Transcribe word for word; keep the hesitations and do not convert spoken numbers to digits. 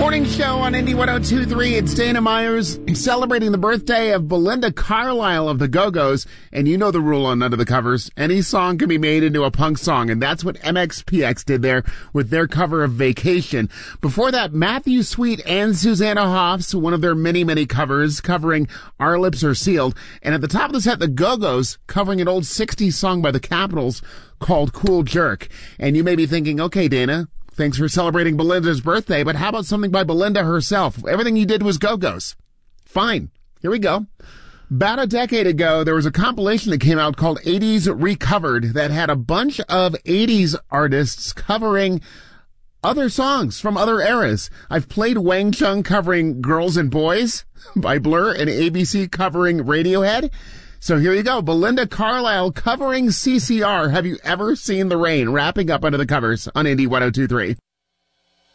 Morning show on Indy one oh two point three. It's Dana Myers celebrating the birthday of Belinda Carlisle of the Go-Go's. And you know the rule on Under the Covers. Any song can be made into a punk song. And that's what M X P X did there with their cover of Vacation. Before that, Matthew Sweet and Susanna Hoffs, one of their many, many covers, covering Our Lips Are Sealed. And at the top of the set, the Go-Go's covering an old sixties song by the Capitals called Cool Jerk. And you may be thinking, okay, Dana, thanks for celebrating Belinda's birthday, but how about something by Belinda herself? Everything you did was Go-Go's. Fine. Here we go. About a decade ago, there was a compilation that came out called eighties Recovered that had a bunch of eighties artists covering other songs from other eras. I've played Wang Chung covering Girls and Boys by Blur and A B C covering Radiohead. So here you go. Belinda Carlisle covering C C R. Have you ever seen the rain? Wrapping up Under the Covers on Indy one oh two point three.